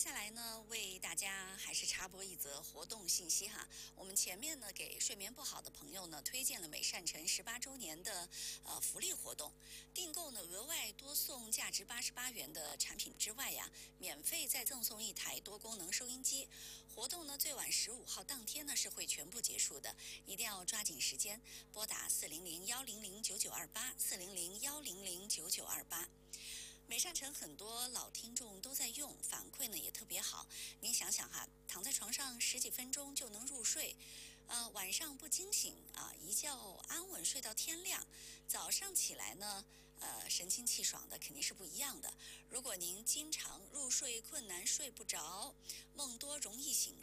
下来呢，为大家还是插播一则活动信息哈。我们前面呢给睡眠不好的朋友呢推荐了美善城18周年的福利活动，订购呢额外多送价值88元的产品之外呀，免费再赠送一台多功能收音机。活动呢最晚15号当天呢是会全部结束的，一定要抓紧时间，拨打400-100-9928，400-100-9928。美善城很多老听众都在用，反馈呢也特别好。您想想哈，躺在床上十几分钟就能入睡，晚上不惊醒啊，一觉安稳睡到天亮，早上起来呢，神清气爽的，肯定是不一样的。如果您经常入睡困难、睡不着，梦多容易醒，